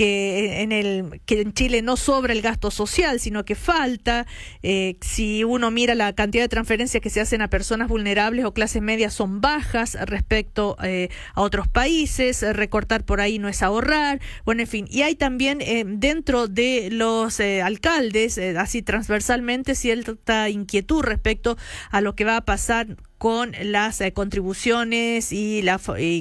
que en Chile no sobra el gasto social, sino que falta. Si uno mira la cantidad de transferencias que se hacen a personas vulnerables o clases medias son bajas respecto a otros países. Recortar por ahí no es ahorrar. Bueno, en fin. Y hay también dentro de los alcaldes, así transversalmente, cierta inquietud respecto a lo que va a pasar con las contribuciones y